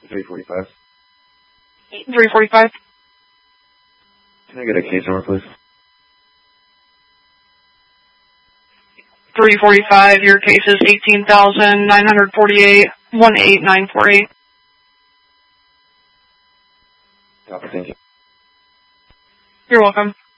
345. 345. Can I get a case number, please? 345, your case is 18,948, 18948. Copy, thank you. You're welcome.